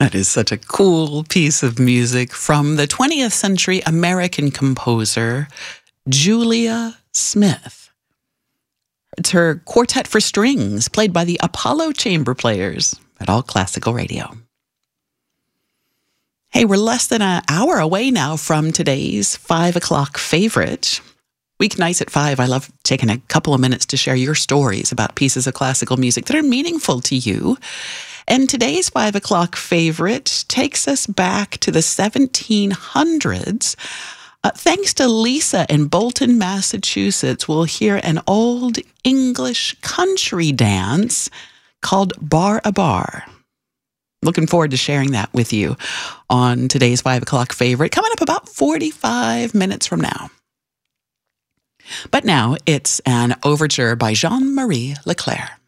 That is such a cool piece of music from the 20th century American composer Julia Smith. It's her quartet for strings, played by the Apollo Chamber Players at All Classical Radio. Hey, we're less than an hour away now from today's 5 o'clock favorite. Weeknights at 5, I love taking a couple of minutes to share your stories about pieces of classical music that are meaningful to you. And today's 5 o'clock favorite takes us back to the 1700s. Thanks to Lisa in Bolton, Massachusetts, we'll hear an old English country dance called Bar a Bar. Looking forward to sharing that with you on today's 5 o'clock favorite, coming up about 45 minutes from now. But now it's an overture by Jean-Marie Leclerc.